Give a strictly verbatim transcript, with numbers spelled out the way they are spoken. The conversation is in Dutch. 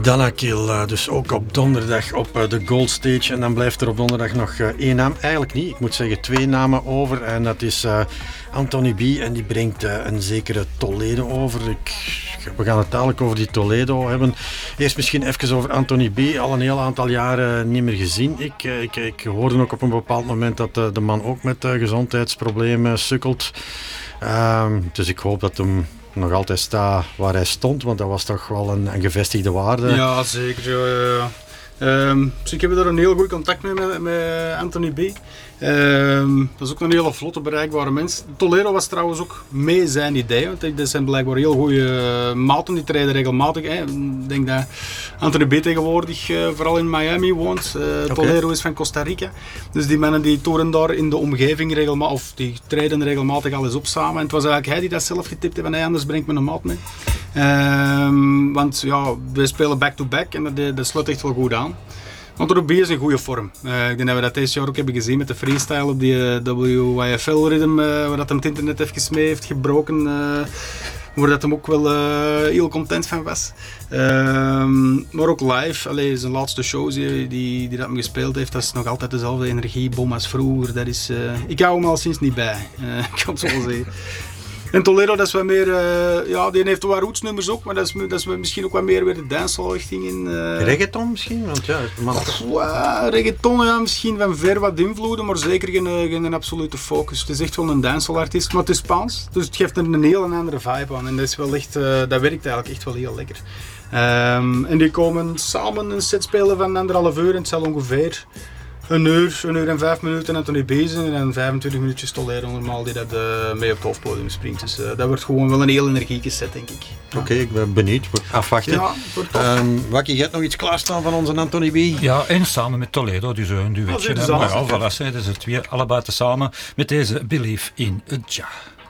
Danakil, uh, dus ook op donderdag op uh, de Gold Stage. En dan blijft er op donderdag nog uh, één naam. Eigenlijk niet, ik moet zeggen twee namen over. En dat is uh, Anthony B. En die brengt uh, een zekere Toledo over. Ik, we gaan het dadelijk over die Toledo hebben. Eerst misschien even over Anthony B. Al een heel aantal jaren niet meer gezien. Ik, ik, ik hoorde ook op een bepaald moment dat uh, de man ook met uh, gezondheidsproblemen sukkelt. Uh, dus ik hoop dat hem nog altijd staat waar hij stond, want dat was toch wel een, een gevestigde waarde. Ja, zeker. Ja, ja. Um, dus ik heb daar een heel goed contact mee met, met Anthony B. Um, dat is ook een hele vlotte, bereikbare mens. Toledo was trouwens ook mee zijn idee, want dat zijn blijkbaar heel goede maten, die treden regelmatig. Hè. Ik denk dat Anthony B tegenwoordig uh, vooral in Miami woont. Uh, okay. Toledo is van Costa Rica. Dus die mannen die toeren daar in de omgeving regelmatig, of die treden regelmatig al eens op samen. En het was eigenlijk hij die dat zelf getipt heeft, en hij anders brengt me een maat mee. Um, want ja, we spelen back-to-back en dat, dat sluit echt wel goed aan. Want Ruby is in goede vorm. Uh, ik denk dat we dat deze jaar ook hebben gezien met de freestyle op die uh, W Y F L-ritme, uh, waar dat hem het internet even mee heeft gebroken. Uh, waar dat hem ook wel uh, heel content van was. Uh, maar ook live, allee, zijn laatste shows die, die, die dat hem gespeeld heeft, dat is nog altijd dezelfde energiebom als vroeger. Dat is, uh, ik hou hem al sinds niet bij, uh, ik kan het zo wel zeggen. En Toledo, dat is wat meer, uh, ja, die heeft wel rootsnummers ook, maar dat is, dat is misschien ook wat meer weer de dancehall richting in. Uh... Reggaeton misschien? Want ja, man... uh, reggaeton, ja, misschien van ver wat invloeden, maar zeker geen, geen absolute focus. Het is echt wel een dancehall artiest, maar het is Spaans, dus het geeft er een heel andere vibe aan en dat is wel echt, uh, dat werkt eigenlijk echt wel heel lekker. Um, en die komen samen een set spelen van anderhalf uur en het zal ongeveer een uur, een uur en vijf minuten Anthony Bezen en vijfentwintig minuutjes Toledo normaal die dat uh, mee op het hoofdpodium springt. Dus uh, dat wordt gewoon wel een heel energieke set, denk ik. Oké, okay, ik ben benieuwd. Afwachten. Ja, um, Wakkie, je hebt nog iets klaarstaan van onze Anthony B? Ja, en samen met Toledo, dus een duetje. Oh, Maar ja, voilà, dat zijn er twee, allebei tezamen met deze Believe in a Jah.